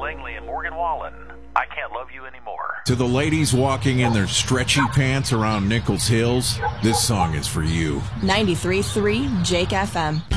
Langley and Morgan Wallen, I Can't Love You Anymore. To the ladies walking in their stretchy pants around Nichols Hills, this song is for you. 93.3 Jake FM.